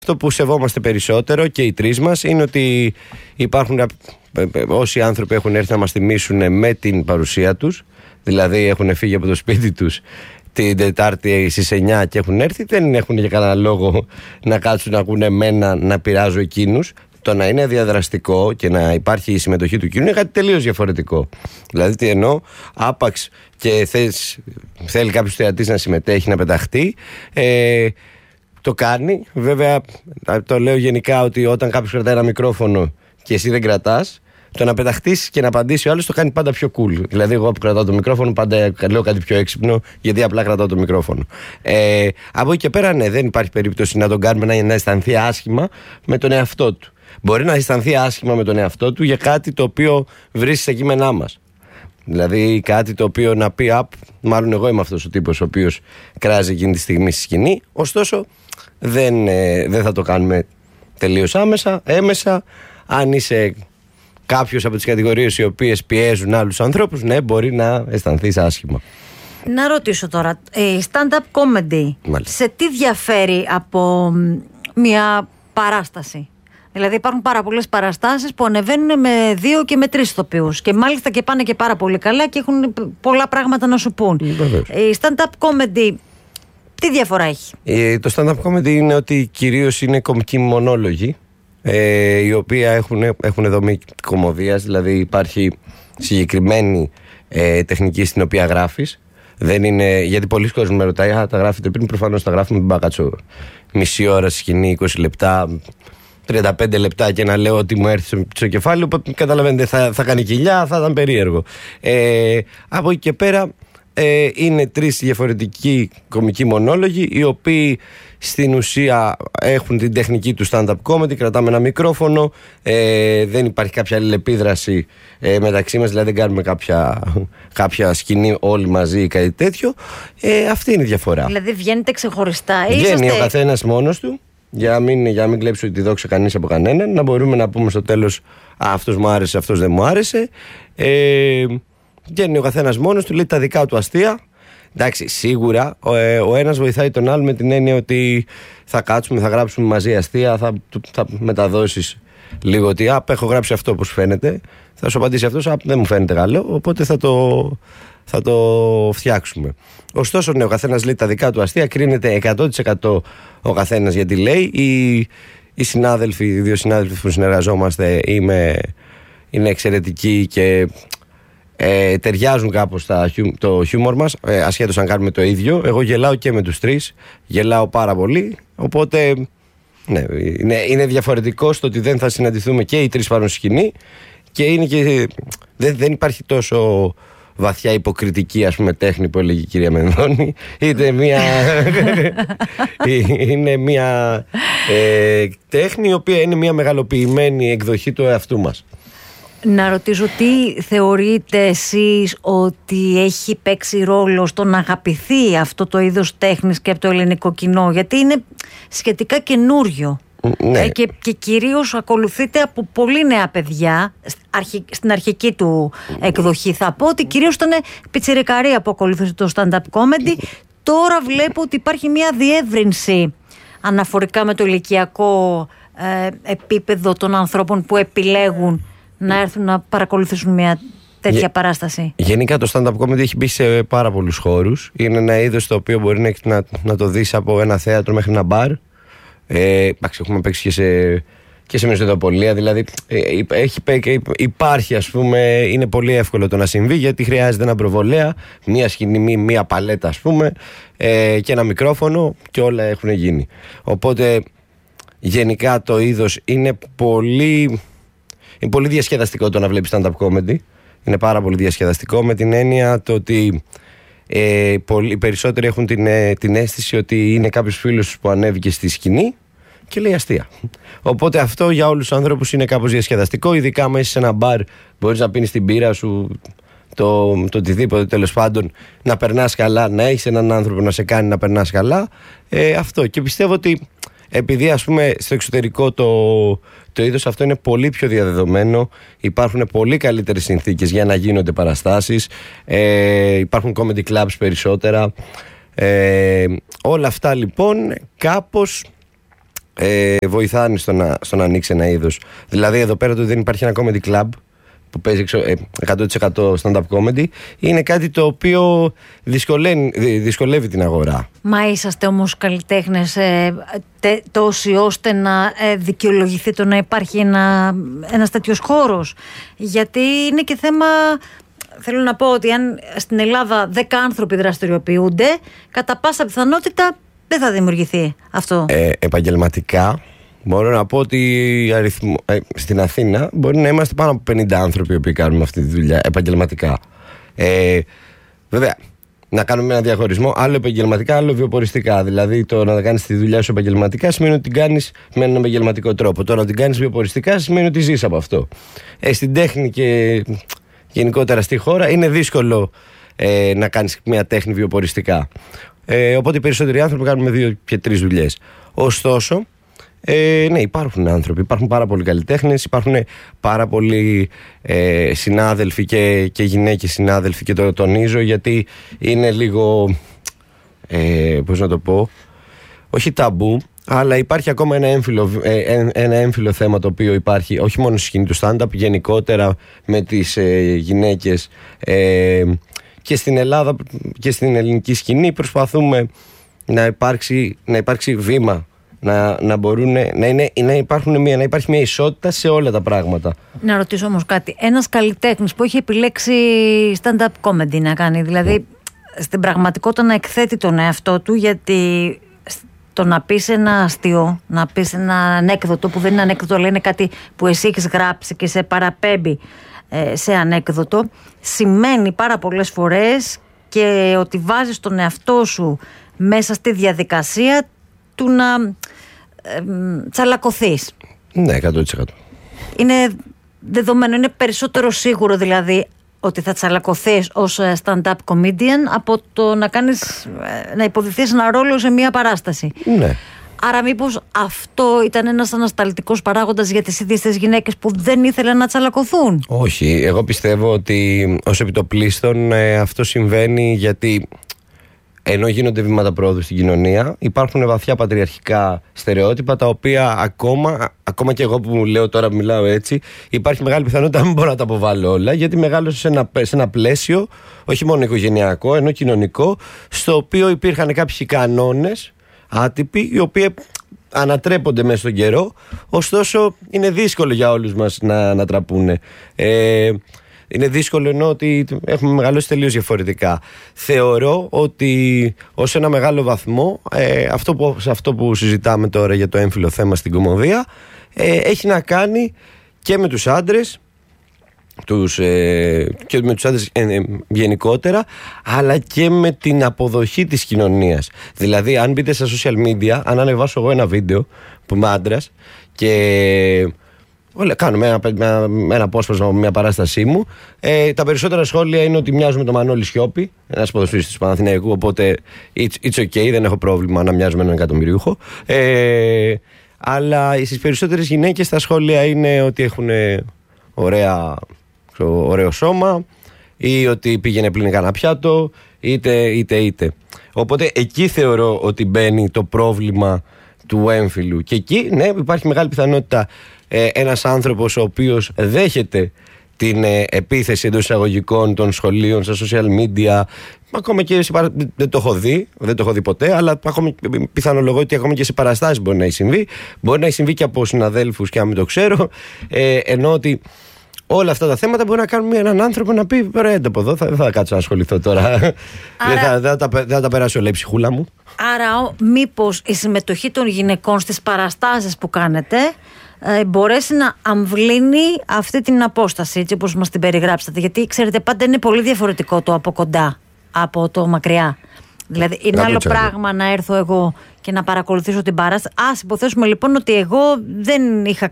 Αυτό που σεβόμαστε περισσότερο και οι τρεις μας είναι ότι υπάρχουν όσοι άνθρωποι έχουν έρθει να μας τιμήσουν με την παρουσία τους, δηλαδή έχουν φύγει από το σπίτι τους την Τετάρτη στις 9 και έχουν έρθει, δεν έχουν για κανένα λόγο να κάτσουν να ακούνε εμένα να πειράζω εκείνους. Το να είναι διαδραστικό και να υπάρχει η συμμετοχή του κοινού είναι κάτι τελείως διαφορετικό. Δηλαδή, τι εννοώ, άπαξ και θέλει κάποιος θεατής να συμμετέχει, να πεταχτεί, το κάνει. Βέβαια, το λέω γενικά ότι όταν κάποιος κρατάει ένα μικρόφωνο και εσύ δεν κρατάς, το να πεταχτείς και να απαντήσει ο άλλος το κάνει πάντα πιο cool. Δηλαδή, εγώ που κρατάω το μικρόφωνο, πάντα λέω κάτι πιο έξυπνο, γιατί απλά κρατάω το μικρόφωνο. Από εκεί και πέρα, ναι, δεν υπάρχει περίπτωση να τον κάνουμε να αισθανθεί άσχημα με τον εαυτό του. Μπορεί να αισθανθεί άσχημα με τον εαυτό του για κάτι το οποίο βρίσκει στα κείμενά μας. Δηλαδή, κάτι το οποίο να πει, μάλλον εγώ είμαι αυτός ο τύπος ο οποίος κράζει εκείνη τη στιγμή στη σκηνή. Ωστόσο, δεν θα το κάνουμε τελείως έμεσα. Αν είσαι κάποιος από τις κατηγορίες οι οποίες πιέζουν άλλους ανθρώπους, ναι, μπορεί να αισθανθείς άσχημα. Να ρωτήσω τώρα, stand-up comedy, Μάλιστα. σε τι διαφέρει από μια παράσταση? Δηλαδή υπάρχουν πάρα πολλές παραστάσεις που ανεβαίνουν με 2 και με 3 ηθοποιούς και μάλιστα και πάνε και πάρα πολύ καλά και έχουν πολλά πράγματα να σου πούν. Η stand-up comedy, τι διαφορά έχει? Το stand-up comedy είναι ότι κυρίως είναι κομικοί μονόλογοι, οι οποίοι έχουν δομή κωμωδίας, δηλαδή υπάρχει συγκεκριμένη τεχνική στην οποία γράφεις. Δεν είναι, γιατί πολλοί κόσμοι με ρωτάει, τα γράφετε πριν? Προφανώς τα γράφουμε, μην μπακατσώ μισή ώρα στη σκηνή, 20 λεπτά, 35 λεπτά και να λέω ότι μου έρθει στο κεφάλι. Οπότε καταλαβαίνετε, θα κάνει κοιλιά, θα ήταν περίεργο. Από εκεί και πέρα είναι 3 διαφορετικοί κομικοί μονόλογοι, οι οποίοι στην ουσία έχουν την τεχνική του stand-up comedy. Κρατάμε ένα μικρόφωνο, δεν υπάρχει κάποια αλληλεπίδραση μεταξύ μας, δηλαδή δεν κάνουμε κάποια σκηνή όλοι μαζί ή κάτι τέτοιο. Αυτή είναι η διαφορά. Δηλαδή βγαίνετε ξεχωριστά? Βγαίνει ο καθένας μόνος του, για να μην κλέψει τη δόξα κανείς από κανέναν, να μπορούμε να πούμε στο τέλος αυτός μου άρεσε, αυτός δεν μου άρεσε. Βγαίνει ο καθένας μόνος του, λέει τα δικά του αστεία. Εντάξει, σίγουρα ο ένας βοηθάει τον άλλο με την έννοια ότι θα κάτσουμε, θα γράψουμε μαζί αστεία, θα μεταδώσεις λίγο ότι έχω γράψει αυτό όπως φαίνεται, θα σου απαντήσει αυτός, δεν μου φαίνεται καλό, οπότε θα το φτιάξουμε. Ωστόσο, ναι, ο καθένας λέει τα δικά του αστεία, κρίνεται 100% ο καθένας γιατί λέει. Οι συνάδελφοι, οι 2 συνάδελφοι που συνεργαζόμαστε είναι εξαιρετικοί και ταιριάζουν κάπως το χιούμορ μας, ασχέτως αν κάνουμε το ίδιο. Εγώ γελάω και με τους 3, γελάω πάρα πολύ, οπότε ναι, είναι διαφορετικό στο ότι δεν θα συναντηθούμε και οι 3 πάνω στη σκηνή και είναι και δεν υπάρχει τόσο βαθιά υποκριτική, ας πούμε, τέχνη που έλεγε η κυρία Μενδώνη. Είναι μια τέχνη η οποία είναι μια μεγαλοποιημένη εκδοχή του εαυτού μας. Να ρωτήσω, τι θεωρείτε εσείς ότι έχει παίξει ρόλο στο να αγαπηθεί αυτό το είδος τέχνης και από το ελληνικό κοινό? Γιατί είναι σχετικά καινούριο. Ναι. Και κυρίως ακολουθείται από πολύ νέα παιδιά. Στην αρχική του εκδοχή θα πω ότι κυρίως ήταν πιτσιρικαρία που ακολουθούσε το stand-up comedy. Τώρα βλέπω ότι υπάρχει μια διεύρυνση αναφορικά με το ηλικιακό επίπεδο των ανθρώπων που επιλέγουν να έρθουν να παρακολουθήσουν μια τέτοια παράσταση. Γενικά το stand-up comedy έχει μπει σε πάρα πολλούς χώρους. Είναι ένα είδος το οποίο μπορεί να το δεις από ένα θέατρο μέχρι ένα μπαρ. Έχουμε παίξει και σε μεσοδοπολία, δηλαδή υπάρχει, ας πούμε, είναι πολύ εύκολο το να συμβεί, γιατί χρειάζεται ένα προβολέα, μία σκηνή, μία παλέτα, ας πούμε, και ένα μικρόφωνο και όλα έχουν γίνει. Οπότε γενικά το είδος είναι πολύ διασκεδαστικό το να βλέπεις stand-up comedy. Είναι πάρα πολύ διασκεδαστικό, με την έννοια το ότι οι περισσότεροι έχουν την αίσθηση ότι είναι κάποιος φίλος που ανέβηκε στη σκηνή και λέει αστεία. Οπότε αυτό για όλους τους ανθρώπους είναι κάπως διασκεδαστικό, ειδικά μέσα σε ένα μπαρ μπορείς να πίνεις την μπύρα σου, το οτιδήποτε, τέλος πάντων, να περνάς καλά, να έχεις έναν άνθρωπο να σε κάνει να περνάς καλά. Αυτό. Και πιστεύω ότι επειδή, ας πούμε, στο εξωτερικό το είδος αυτό είναι πολύ πιο διαδεδομένο, υπάρχουν πολύ καλύτερες συνθήκες για να γίνονται παραστάσεις, υπάρχουν comedy clubs περισσότερα, όλα αυτά λοιπόν κάπως βοηθάνε στο να ανοίξει ένα είδος. Δηλαδή εδώ πέρα δεν υπάρχει ένα comedy club που παίζει 100% stand-up comedy. Είναι κάτι το οποίο δυσκολεύει την αγορά. Μα είσαστε όμως καλλιτέχνες τόσοι ώστε να δικαιολογηθεί το να υπάρχει ένας τέτοιος χώρος? Γιατί είναι και θέμα... Θέλω να πω ότι αν στην Ελλάδα 10 άνθρωποι δραστηριοποιούνται, κατά πάσα πιθανότητα δεν θα δημιουργηθεί αυτό. Επαγγελματικά μπορώ να πω ότι στην Αθήνα μπορεί να είμαστε πάνω από 50 άνθρωποι που κάνουμε αυτή τη δουλειά επαγγελματικά. Βέβαια, να κάνουμε ένα διαχωρισμό, άλλο επαγγελματικά, άλλο βιοποριστικά. Δηλαδή, το να κάνεις τη δουλειά σου επαγγελματικά σημαίνει ότι την κάνεις με έναν επαγγελματικό τρόπο. Το να την κάνεις βιοποριστικά σημαίνει ότι ζεις από αυτό. Στην τέχνη και γενικότερα στη χώρα είναι δύσκολο να κάνεις μια τέχνη βιοποριστικά. Οπότε οι περισσότεροι άνθρωποι κάνουμε 2 και 3 δουλειές. Ωστόσο, ναι, υπάρχουν άνθρωποι, υπάρχουν πάρα πολλοί καλλιτέχνες, υπάρχουν πάρα πολλοί συνάδελφοι και γυναίκες συνάδελφοι, και το τονίζω γιατί είναι λίγο, πώς να το πω, όχι ταμπού, αλλά υπάρχει ακόμα ένα έμφυλο θέμα το οποίο υπάρχει όχι μόνο στη σκηνή του stand-up, γενικότερα με τις γυναίκες και στην Ελλάδα και στην ελληνική σκηνή. Προσπαθούμε να υπάρξει βήμα, να υπάρχει μια ισότητα σε όλα τα πράγματα. Να ρωτήσω όμως κάτι. Ένας καλλιτέχνης που έχει επιλέξει stand-up comedy να κάνει, δηλαδή στην πραγματικότητα να εκθέτει τον εαυτό του, γιατί το να πεις ένα αστείο, να πεις ένα ανέκδοτο που δεν είναι ανέκδοτο αλλά είναι κάτι που εσύ έχεις γράψει και σε παραπέμπει σε ανέκδοτο, σημαίνει πάρα πολλές φορές και ότι βάζεις τον εαυτό σου μέσα στη διαδικασία του να τσαλακωθείς. Ναι, 100%. Είναι δεδομένο, είναι περισσότερο σίγουρο δηλαδή ότι θα τσαλακωθείς ως stand-up comedian από το να υποδηθείς ένα ρόλο σε μια παράσταση. Ναι. Άρα μήπως αυτό ήταν ένας ανασταλτικός παράγοντας για τις ίδιες τις γυναίκες που δεν ήθελαν να τσαλακωθούν? Όχι, εγώ πιστεύω ότι ως επιτοπλίστων αυτό συμβαίνει γιατί ενώ γίνονται βήματα πρόοδου στην κοινωνία, υπάρχουν βαθιά πατριαρχικά στερεότυπα τα οποία ακόμα και εγώ που μου λέω τώρα, μιλάω έτσι, υπάρχει μεγάλη πιθανότητα να μην μπορώ να τα αποβάλω όλα, γιατί μεγάλωσα σε ένα πλαίσιο όχι μόνο οικογενειακό, ενώ κοινωνικό, στο οποίο υπήρχαν κάποιοι κανόνες άτυποι, οι οποίοι ανατρέπονται μέσα στον καιρό, ωστόσο είναι δύσκολο για όλους μας να τραπούν. Είναι δύσκολο ενώ ότι έχουμε μεγαλώσει τελείως διαφορετικά. Θεωρώ ότι ως ένα μεγάλο βαθμό αυτό που συζητάμε τώρα για το έμφυλο θέμα στην κομμωδία έχει να κάνει και με τους άντρες και με τους άντρες γενικότερα, αλλά και με την αποδοχή της κοινωνίας. Δηλαδή αν μπείτε στα social media, αν ανεβάσω εγώ ένα βίντεο που είμαι άντρας και κάνουμε ένα απόσπασμα από μια παράστασή μου, τα περισσότερα σχόλια είναι ότι μοιάζουμε τον Μανώλη Σιώπη, ένας ποδοσφαιριστής του Παναθηναϊκού, οπότε it's okay, δεν έχω πρόβλημα να μοιάζουμε έναν εκατομμυριούχο. Αλλά στις περισσότερες γυναίκες τα σχόλια είναι ότι έχουν ωραίο σώμα ή ότι πήγαινε πλύνει κανένα πιάτο, είτε. Οπότε εκεί θεωρώ ότι μπαίνει το πρόβλημα του έμφυλου. Και εκεί, ναι, υπάρχει μεγάλη πιθανότητα ένας άνθρωπος ο οποίος δέχεται την επίθεση εντός εισαγωγικών των σχολείων στα social media, ακόμα και δεν το έχω δει ποτέ, αλλά πιθανολογώ ότι ακόμα και σε παραστάσεις μπορεί να έχει συμβεί. Μπορεί να έχει συμβεί και από συναδέλφους και να μην το ξέρω, ενώ ότι όλα αυτά τα θέματα μπορεί να κάνουν έναν άνθρωπο να πει ρε από εδώ, δεν θα κάτσω να ασχοληθώ τώρα. Δεν θα τα περάσει όλα η ψυχούλα μου. Άρα μήπως η συμμετοχή των γυναικών στις παραστάσεις που κάνετε μπορέσει να αμβλύνει αυτή την απόσταση, έτσι όπως μας την περιγράψατε? Γιατί ξέρετε, πάντα είναι πολύ διαφορετικό το από κοντά από το μακριά. Δηλαδή είναι άλλο πράγμα να έρθω εγώ και να παρακολουθήσω την παράσταση. Ας υποθέσουμε λοιπόν ότι εγώ δεν είχα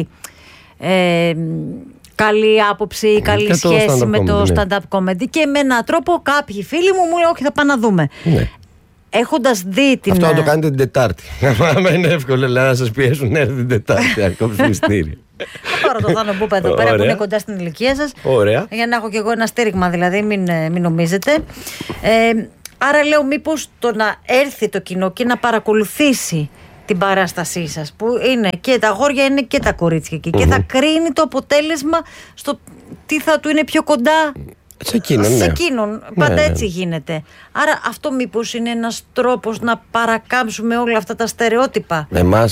καλή άποψη ή καλή σχέση με το stand-up comedy και με έναν τρόπο κάποιοι φίλοι μου λένε όχι, θα πάμε να δούμε. Ναι. Έχοντας δει την... Αυτό να το κάνετε την Τετάρτη. Είναι εύκολο να σας πιέσουν έρθει την Τετάρτη, ακόμη στο μυστήριο. Θα πάρω το Θάνο Μπούπα εδώ πέρα που είναι κοντά στην ηλικία σας. Ωραία. Για να έχω κι εγώ ένα στήριγμα, δηλαδή μην νομίζετε. Άρα λέω μήπως το να έρθει το κοινό και να παρακολουθήσει την παράστασή σας, που είναι και τα αγόρια είναι και τα κορίτσια εκεί, και θα κρίνει το αποτέλεσμα στο τι θα του είναι πιο κοντά σε εκείνον. Πάντα έτσι γίνεται. Άρα αυτό μήπως είναι ένας τρόπος να παρακάμψουμε όλα αυτά τα στερεότυπα?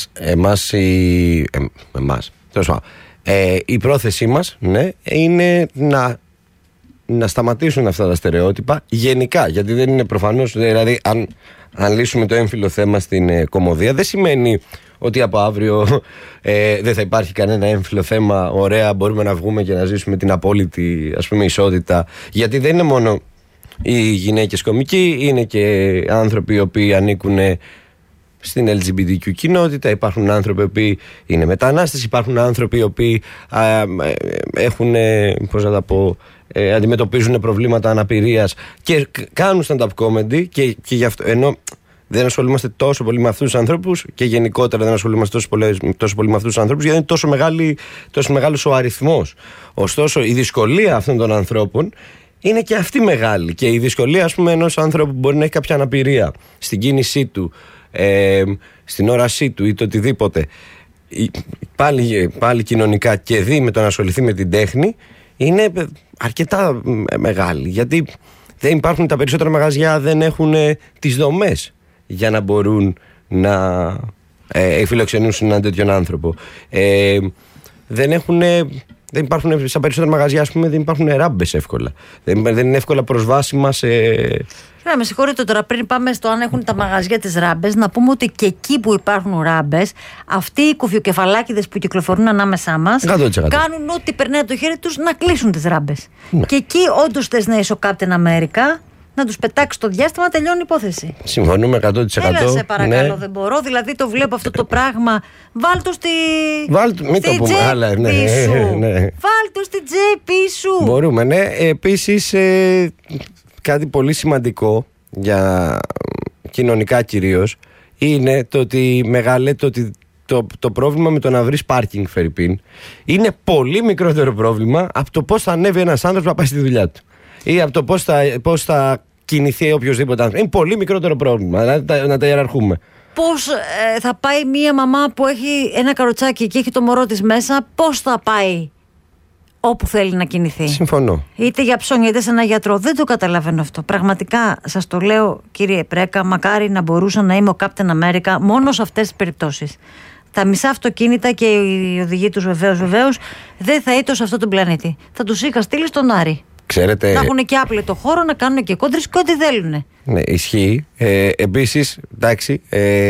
Η πρόθεσή μας, ναι, είναι να σταματήσουν αυτά τα στερεότυπα γενικά, γιατί δεν είναι προφανώς, δηλαδή αν λύσουμε το έμφυλο θέμα στην κωμωδία, δεν σημαίνει ότι από αύριο δεν θα υπάρχει κανένα έμφυλο θέμα, ωραία, μπορούμε να βγούμε και να ζήσουμε την απόλυτη, ας πούμε, ισότητα, γιατί δεν είναι μόνο οι γυναίκες κομικοί, είναι και άνθρωποι οι οποίοι ανήκουν στην LGBTQ κοινότητα, υπάρχουν άνθρωποι οι οποίοι είναι μετανάστες, υπάρχουν άνθρωποι οι οποίοι έχουν, αντιμετωπίζουν προβλήματα αναπηρίας και κάνουν stand-up comedy, και γι' αυτό, ενώ δεν ασχολούμαστε τόσο πολύ με αυτούς τους ανθρώπους, και γενικότερα δεν ασχολούμαστε τόσο πολύ με αυτούς τους ανθρώπους, γιατί είναι τόσο μεγάλος ο αριθμός. Ωστόσο, η δυσκολία αυτών των ανθρώπων είναι και αυτή μεγάλη, και η δυσκολία, ας πούμε, ενός άνθρωπου που μπορεί να έχει κάποια αναπηρία στην κίνησή του, στην όρασή του ή το οτιδήποτε, πάλι κοινωνικά, και δει με το να ασχοληθεί με την τέχνη, είναι αρκετά μεγάλη, γιατί δεν υπάρχουν, τα περισσότερα μαγαζιά δεν έχουν τις δομές για να μπορούν να φιλοξενήσουν έναν τέτοιον άνθρωπο. Δεν υπάρχουν, στα περισσότερα μαγαζιά, ας πούμε, δεν υπάρχουν ράμπες εύκολα. Δεν είναι εύκολα προσβάσιμα σε... Με συγχωρείτε τώρα, πριν πάμε στο αν έχουν τα μαγαζιά τις ράμπες, να πούμε ότι και εκεί που υπάρχουν ράμπες, αυτοί οι κουφιοκεφαλάκηδες που κυκλοφορούν ανάμεσά μας 100%. κάνουν ό,τι περνάει από το χέρι τους να κλείσουν τις ράμπες. Ναι. Και εκεί όντως θες να είσαι ο Captain America, να τους πετάξει το διάστημα, τελειώνει η υπόθεση. Συμφωνούμε 100%. Έλα, σε παρακαλώ, δεν μπορώ. Δηλαδή το βλέπω αυτό το πράγμα. Βάλ' το στη τσέπη σου. Βάλ' το στη τσέπη σου. Μπορούμε, ναι. Επίσης, κάτι πολύ σημαντικό για κοινωνικά κυρίως είναι το ότι το πρόβλημα με το να βρεις πάρκινγκ, φερρυπίν, είναι πολύ μικρότερο πρόβλημα από το πώς θα ανέβει ένας άνθρωπος να πάει στη δουλειά του, ή από το πώς θα κινηθεί οποιοδήποτε άνθρωπος. Είναι πολύ μικρότερο πρόβλημα, να τα ιεραρχούμε. Πώς θα πάει μία μαμά που έχει ένα καροτσάκι και έχει το μωρό της μέσα, πώς θα πάει όπου θέλει να κινηθεί? Συμφωνώ. Είτε για ψώνια είτε σε ένα γιατρό. Δεν το καταλαβαίνω αυτό. Πραγματικά σας το λέω, κύριε Πρέκα, μακάρι να μπορούσα να είμαι ο Captain America μόνο σε αυτές τις περιπτώσεις. Τα μισά αυτοκίνητα και οι οδηγοί τους βεβαίως δεν θα ήταν σε αυτόν τον πλανήτη. Θα τους είχα στείλει στον Άρη. Ξέρετε, να έχουν και άπλετο χώρο, να κάνουν και κόντρες και ό,τι θέλουν. Ναι, ισχύει. Επίσης, εντάξει,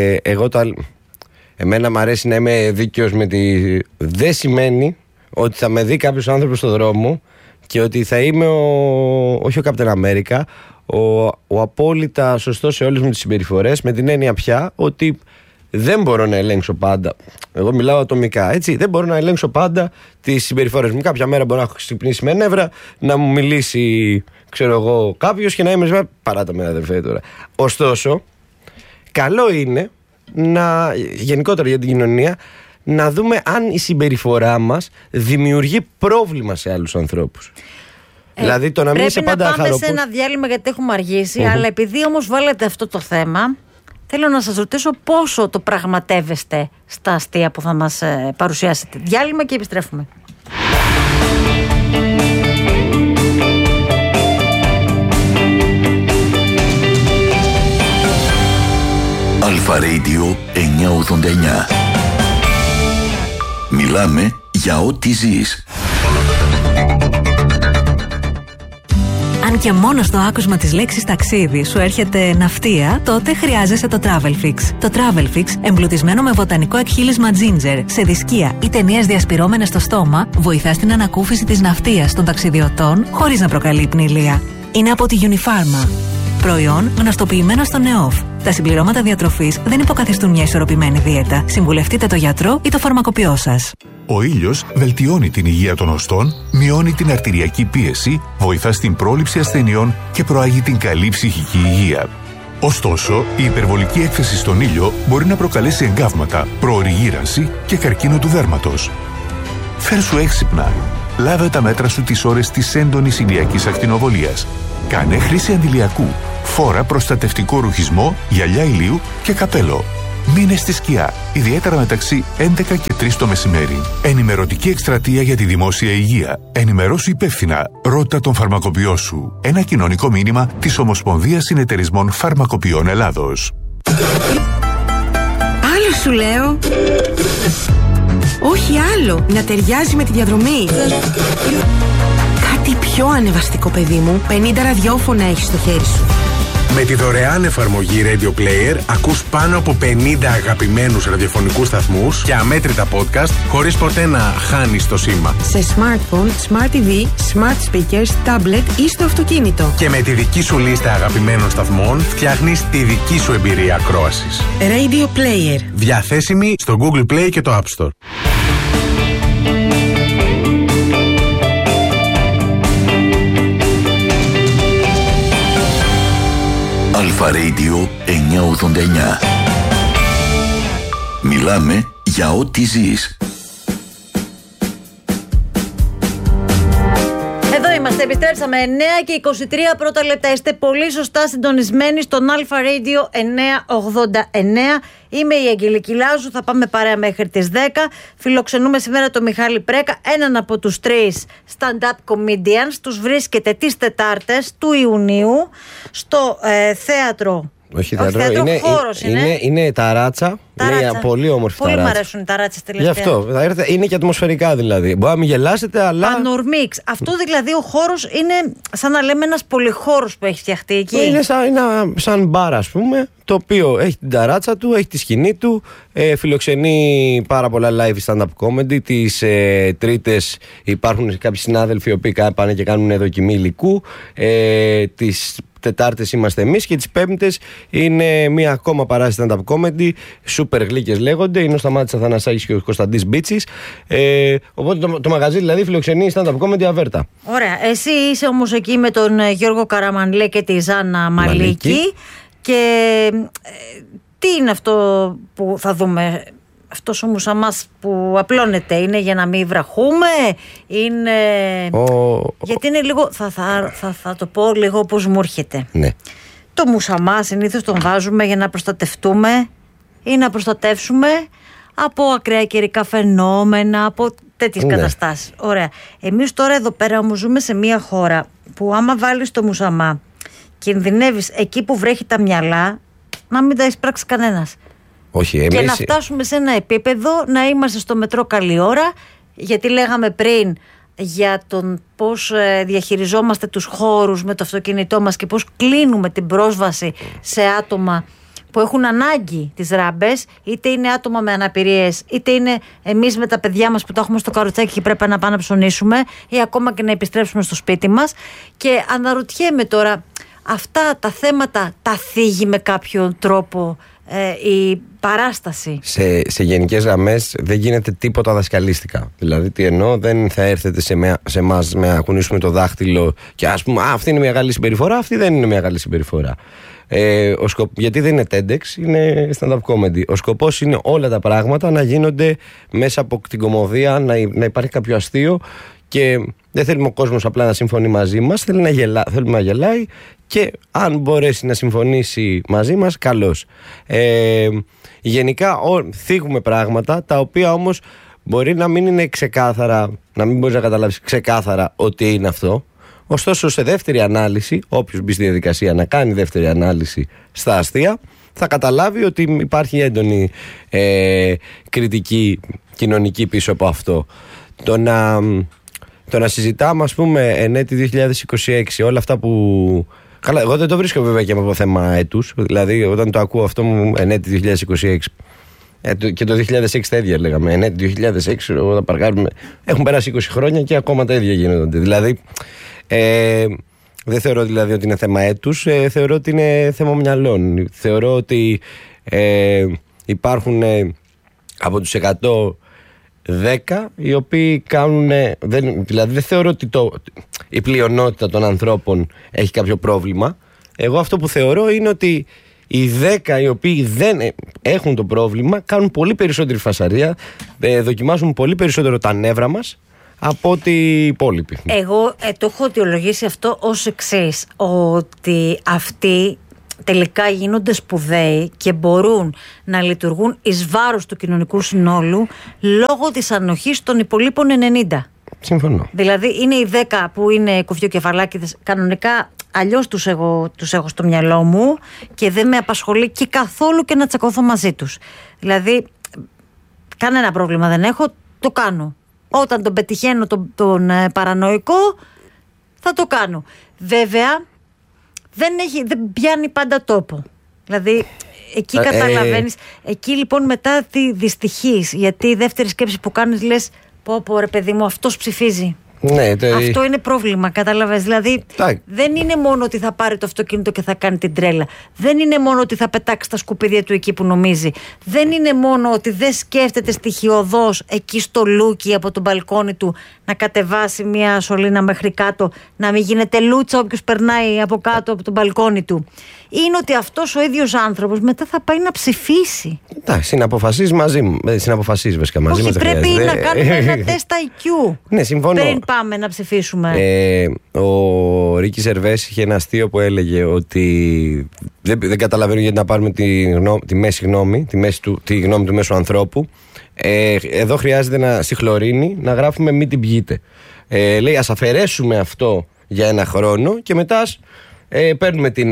εμένα μου αρέσει να είμαι δίκαιος με τη... Δεν σημαίνει ότι θα με δει κάποιος άνθρωπος στον δρόμο και ότι θα είμαι όχι ο Captain America, ο απόλυτα σωστός σε όλες μου τις συμπεριφορές, με την έννοια πια ότι δεν μπορώ να ελέγξω πάντα. Εγώ μιλάω ατομικά, έτσι. Δεν μπορώ να ελέγξω πάντα τις συμπεριφορές μου. Κάποια μέρα μπορώ να έχω ξυπνήσει με νεύρα, να μου μιλήσει, ξέρω εγώ, κάποιος και να είμαι παράτα με αδερφέ τώρα. Ωστόσο, καλό είναι γενικότερα για την κοινωνία, να δούμε αν η συμπεριφορά μας δημιουργεί πρόβλημα σε άλλους ανθρώπους. Δηλαδή το να μην είσαι πάντα χαρόπουλος. Πρέπει να πάμε σε ένα διάλειμμα γιατί έχουμε αργήσει, αλλά επειδή όμως βάλετε αυτό το θέμα, θέλω να σας ρωτήσω πόσο το πραγματεύεστε στα αστεία που θα μας παρουσιάσετε. Διάλειμμα και επιστρέφουμε. Αλφα Radio 989. Μιλάμε για ό,τι ζεις. Αν και μόνο στο άκουσμα της λέξης ταξίδι σου έρχεται ναυτία, τότε χρειάζεσαι το Travelfix. Το Travelfix, εμπλουτισμένο με βοτανικό εκχύλισμα ginger, σε δισκία ή ταινίες διασπυρώμενες στο στόμα, βοηθά στην ανακούφιση της ναυτίας των ταξιδιωτών χωρίς να προκαλεί πνηλεία. Είναι από τη Unifarma. Προϊόν γνωστοποιημένο στο ΝΕΟΦ. Τα συμπληρώματα διατροφής δεν υποκαθιστούν μια ισορροπημένη δίαιτα. Συμβουλευτείτε το γιατρό ή το φαρμακοποιό σας. Ο ήλιος βελτιώνει την υγεία των οστών, μειώνει την αρτηριακή πίεση, βοηθά στην πρόληψη ασθενειών και προάγει την καλή ψυχική υγεία. Ωστόσο, η υπερβολική έκθεση στον ήλιο μπορεί να προκαλέσει εγκάβματα, προωρή γύρανση και καρκίνο του δέρματος. Φέρσου έξυπνα. Λάβε τα μέτρα σου τις ώρες της έντονης ηλιακής ακτινοβολίας. Κάνε χρήση αντιλιακού. Φόρα προστατευτικό ρουχισμό, γυαλιά ηλίου και καπέλο. Μείνε στη σκιά, ιδιαίτερα μεταξύ 11 και 3 το μεσημέρι. Ενημερωτική εκστρατεία για τη δημόσια υγεία. Ενημερώσου υπεύθυνα. Ρώτα τον φαρμακοποιό σου. Ένα κοινωνικό μήνυμα της Ομοσπονδίας Συνεταιρισμών Φαρμακοποιών Ελλάδος. Άλλο σου λέω. Όχι άλλο. Να ταιριάζει με τη διαδρομή. Κάτι πιο ανεβαστικό, παιδί μου. 50 ραδιόφωνα έχεις στο χέρι σου. Με τη δωρεάν εφαρμογή Radio Player ακούς πάνω από 50 αγαπημένους ραδιοφωνικούς σταθμούς και αμέτρητα podcast χωρίς ποτέ να χάνεις το σήμα. Σε smartphone, smart TV, smart speakers, tablet ή στο αυτοκίνητο. Και με τη δική σου λίστα αγαπημένων σταθμών φτιάχνεις τη δική σου εμπειρία ακρόασης. Radio Player. Διαθέσιμη στο Google Play και το App Store. Αλφα Radio 989. Μιλάμε για ό,τι ζεις. Εδώ είμαστε, επιστρέψαμε 9 και 23 πρώτα λεπτά. Είστε πολύ σωστά συντονισμένοι στον Αλφα Radio 989. Είμαι η Αγγελική Λάζου, θα πάμε παρέα μέχρι τις 10. Φιλοξενούμε σήμερα τον Μιχάλη Πρέκα, έναν από τους 3 stand-up comedians. Τους βρίσκεται τις Τετάρτες του Ιουνίου στο θέατρο. Όχι θέατρο, είναι ταράτσα. Είναι μια πολύ όμορφη πολύ ταράτσα. Πολύ μου αρέσουν οι ταράτσες τελευταία. Γι' αυτό θα έρθετε, είναι και ατμοσφαιρικά δηλαδή. Μπορεί να μην γελάσετε, αλλά. Πανορμίξ. Αυτό δηλαδή ο χώρος είναι σαν να λέμε ένας πολυχώρος που έχει φτιαχτεί εκεί. Είναι σαν μπαρ, ας πούμε, το οποίο έχει την ταράτσα του, έχει τη σκηνή του, φιλοξενεί πάρα πολλά live stand-up comedy. Τις Τρίτες υπάρχουν κάποιοι συνάδελφοι οι οποίοι πάνε και κάνουν δοκιμή υλικού. Τις Τετάρτες είμαστε εμείς και τις Πέμπτες είναι μία ακόμα παράσταση stand-up comedy. Σούπερ γλύκες λέγονται. Είναι ο Σταμάτης Αθανασάκης και ο Κωνσταντής Μπίτσης. Οπότε το μαγαζί δηλαδή φιλοξενεί stand-up comedy αβέρτα. Ωραία. Εσύ είσαι όμως εκεί με τον Γιώργο Καραμανλέ και τη Ζάνα Μαλίκη. Και τι είναι αυτό που θα δούμε? Αυτός ο μουσαμάς που απλώνεται είναι για να μην βραχούμε? Είναι... Γιατί είναι λίγο... Θα το πω λίγο όπως μου έρχεται. Ναι. Το μουσαμά συνήθως τον βάζουμε για να προστατευτούμε ή να προστατεύσουμε από ακραία καιρικά φαινόμενα, από τέτοιες καταστάσεις. Ωραία. Εμείς τώρα εδώ πέρα όμως ζούμε σε μια χώρα που άμα βάλεις το μουσαμά, κινδυνεύεις εκεί που βρέχει τα μυαλά να μην τα εισπράξει κανένας. Όχι, εμείς... Και να φτάσουμε σε ένα επίπεδο να είμαστε στο μετρό καλή ώρα, γιατί λέγαμε πριν για τον πώς διαχειριζόμαστε τους χώρους με το αυτοκίνητό μας και πώς κλείνουμε την πρόσβαση σε άτομα που έχουν ανάγκη τις ράμπες, είτε είναι άτομα με αναπηρίες, είτε είναι εμείς με τα παιδιά μας που τα έχουμε στο καροτσάκι και πρέπει να πάμε να ψωνίσουμε, ή ακόμα και να επιστρέψουμε στο σπίτι μας. Και αναρωτιέμαι τώρα, αυτά τα θέματα τα θίγει με κάποιον τρόπο η παράσταση? Σε γενικές γραμμές δεν γίνεται τίποτα δασκαλίστικα. Δηλαδή, τι εννοώ, δεν θα έρθετε σε εμάς να κουνήσουμε το δάχτυλο και ας πούμε, αυτή είναι μια καλή συμπεριφορά, αυτή δεν είναι μια καλή συμπεριφορά. Γιατί δεν είναι TEDx, είναι stand-up comedy. Ο σκοπός είναι όλα τα πράγματα να γίνονται μέσα από την κωμωδία, να υπάρχει κάποιο αστείο, και δεν θέλουμε ο κόσμος απλά να συμφωνεί μαζί μας, θέλουμε να γελάει, και αν μπορέσει να συμφωνήσει μαζί μας, καλώς. Γενικά θίγουμε πράγματα τα οποία όμως μπορεί να μην είναι ξεκάθαρα, να μην μπορείς να καταλάβεις ξεκάθαρα ότι είναι αυτό. Ωστόσο, σε δεύτερη ανάλυση, όποιος μπει στη διαδικασία να κάνει δεύτερη ανάλυση στα αστεία, θα καταλάβει ότι υπάρχει έντονη κριτική κοινωνική πίσω από αυτό. Το να συζητάμε, ας πούμε, ενέτη 2026, όλα αυτά που... Καλά, εγώ δεν το βρίσκω βέβαια και από θέμα έτους. Δηλαδή, όταν το ακούω αυτό μου, ενέτη 2026, και το 2006 τα ίδια λέγαμε. Ενέτη 2006, όταν παρκάρουμε, έχουν περάσει 20 χρόνια και ακόμα τα ίδια γίνονται. Δηλαδή, δεν θεωρώ δηλαδή ότι είναι θέμα έτους, θεωρώ ότι είναι θέμα μυαλών. Θεωρώ ότι υπάρχουν από τους 110 οι οποίοι κάνουν. Δηλαδή, δεν θεωρώ ότι η πλειονότητα των ανθρώπων έχει κάποιο πρόβλημα. Εγώ αυτό που θεωρώ είναι ότι οι 10 οι οποίοι δεν έχουν το πρόβλημα κάνουν πολύ περισσότερη φασαρία, δοκιμάζουν πολύ περισσότερο τα νεύρα μας από ότι οι υπόλοιποι. Εγώ το έχω αιτιολογήσει αυτό ως εξής, ότι αυτοί τελικά γίνονται σπουδαίοι και μπορούν να λειτουργούν εις βάρος του κοινωνικού συνόλου λόγω της ανοχής των υπολείπων 90. Συμφωνώ. Δηλαδή είναι οι 10 που είναι κουφιοκεφαλάκηδες, κανονικά αλλιώς τους έχω στο μυαλό μου και δεν με απασχολεί και καθόλου και να τσακωθώ μαζί τους. Δηλαδή κανένα πρόβλημα δεν έχω, το κάνω. Όταν τον πετυχαίνω τον παρανοϊκό θα το κάνω. Βέβαια δεν πιάνει πάντα τόπο. Δηλαδή εκεί καταλαβαίνεις. Εκεί λοιπόν μετά τη δυστυχείς, γιατί η δεύτερη σκέψη που κάνεις λες πω ρε παιδί μου, αυτός ψηφίζει. Ναι, αυτό είναι πρόβλημα, καταλαβαίνεις. Δηλαδή δεν είναι μόνο ότι θα πάρει το αυτοκίνητο και θα κάνει την τρέλα. Δεν είναι μόνο ότι θα πετάξει τα σκουπίδια του εκεί που νομίζει. Δεν είναι μόνο ότι δεν σκέφτεται στοιχειωδώς εκεί στο λούκι από το μπαλκόνι του να κατεβάσει μια σωλήνα μέχρι κάτω, να μην γίνεται λούτσα όποιος περνάει από κάτω από το μπαλκόνι του. Είναι ότι αυτός ο ίδιος άνθρωπος μετά θα πάει να ψηφίσει. Εντάξει, συναποφασίζει μαζί μου. Συναποφασίζει βασικά μαζί μας. Όχι, πρέπει να κάνουμε ένα τεστ IQ. Ναι, συμφωνώ. Πριν πάμε να ψηφίσουμε. Ο Ρίκι Ζερβές είχε ένα αστείο που έλεγε ότι δεν καταλαβαίνω γιατί να πάρουμε τη μέση γνώμη, τη γνώμη του μέσου ανθρώπου. Εδώ χρειάζεται στη χλωρίνη να γράφουμε μην την πιείτε. Λέει ας αφαιρέσουμε αυτό για ένα χρόνο και μετά παίρνουμε τη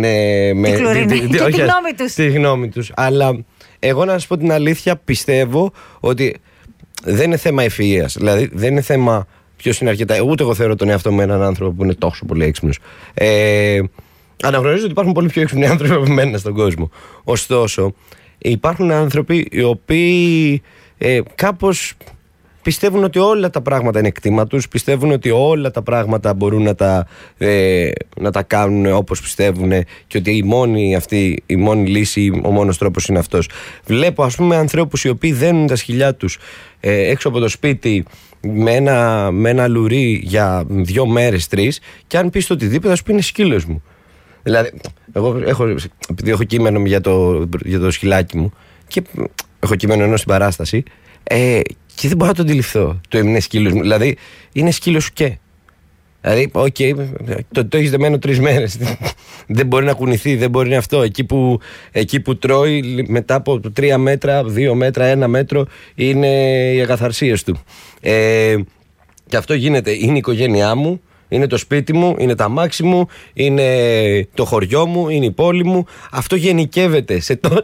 γνώμη τους. Αλλά εγώ να σας πω την αλήθεια, πιστεύω ότι δεν είναι θέμα ευφυΐας. Δηλαδή δεν είναι θέμα ποιος είναι αρκετά. Ούτε εγώ θεωρώ τον εαυτό μου έναν άνθρωπο που είναι τόσο πολύ έξυπνος. Αναγνωρίζω ότι υπάρχουν πολύ πιο έξυπνοι άνθρωποι από μένα στον κόσμο. Ωστόσο, υπάρχουν άνθρωποι οι οποίοι κάπως πιστεύουν ότι όλα τα πράγματα είναι εκτίμα τους, πιστεύουν ότι όλα τα πράγματα μπορούν να τα κάνουν όπως πιστεύουν και ότι η μόνη λύση, ο μόνος τρόπος είναι αυτός. Βλέπω ας πούμε ανθρώπους οι οποίοι δένουν τα σκυλιά τους έξω από το σπίτι με ένα λουρί για 2 μέρες, 3, και αν πεις το οτιδήποτε θα σου πει είναι σκύλος μου. Δηλαδή, εγώ επειδή έχω κείμενο για το σκυλάκι μου και έχω κείμενο ενώ στην παράσταση, και δεν μπορώ να το αντιληφθώ. Το έμεινε σκύλος μου. Δηλαδή, είναι σκύλος σου και. Δηλαδή, το έχεις δεμένο 3 μέρες. Δεν μπορεί να κουνηθεί, δεν μπορεί να αυτό. Εκεί που τρώει, μετά από 3 μέτρα, 2 μέτρα, 1 μέτρο, είναι οι ακαθαρσίες του. Και αυτό γίνεται. Είναι η οικογένειά μου, είναι το σπίτι μου, είναι τα αμάξι μου, είναι το χωριό μου, είναι η πόλη μου. Αυτό γενικεύεται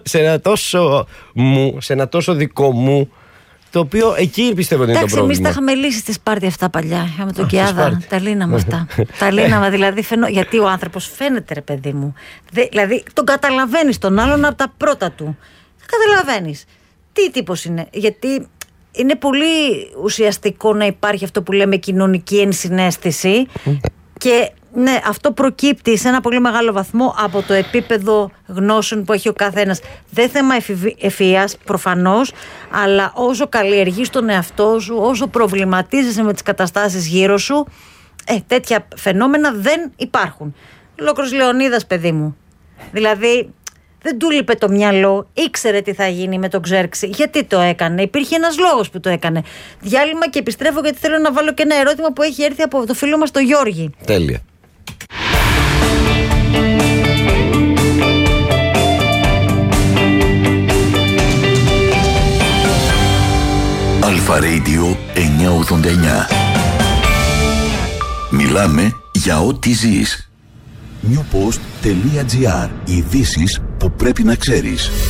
σε ένα τόσο δικό μου, το οποίο εκεί πιστεύω ότι είναι το πρόβλημα. Εμείς τα είχαμε λύσει στη Σπάρτη αυτά παλιά. Είχαμε τον Κιάδα. Τα λύναμε αυτά. Τα λύναμε δηλαδή. Γιατί ο άνθρωπος φαίνεται, ρε παιδί μου. Δηλαδή τον καταλαβαίνεις τον άλλον από τα πρώτα του. Καταλαβαίνεις τι τύπος είναι. Γιατί είναι πολύ ουσιαστικό να υπάρχει αυτό που λέμε κοινωνική ενσυναίσθηση. Και ναι, αυτό προκύπτει σε ένα πολύ μεγάλο βαθμό από το επίπεδο γνώσεων που έχει ο καθένας. Δεν θέμα ευφυΐας προφανώς, αλλά όσο καλλιεργείς τον εαυτό σου, όσο προβληματίζεσαι με τις καταστάσεις γύρω σου, τέτοια φαινόμενα δεν υπάρχουν. Ολόκληρος Λεωνίδας, παιδί μου. Δηλαδή δεν του λείπε το μυαλό, ήξερε τι θα γίνει με τον Ξέρξη. Γιατί το έκανε, υπήρχε ένας λόγος που το έκανε. Διάλειμμα και επιστρέφω, γιατί θέλω να βάλω και ένα ερώτημα που έχει έρθει από το φίλο μας τον Γιώργη. Τέλεια. Αλφα Radio 989. Μιλάμε για ό,τι ζεις. Newpost.gr. Ειδήσεις που πρέπει να ξέρεις.